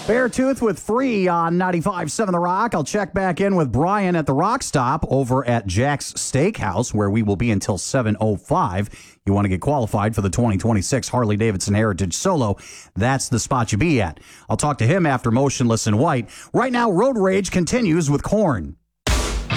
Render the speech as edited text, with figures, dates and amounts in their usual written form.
Beartooth with Free on 95.7 The Rock. I'll check back in with Brian at the Rock Stop over at Jack's Steakhouse, where we will be until 7:05. You want to get qualified for the 2026 Harley-Davidson Heritage Solo, that's the spot you be at. I'll talk to him after Motionless in White. Right now, Road Rage continues with Korn.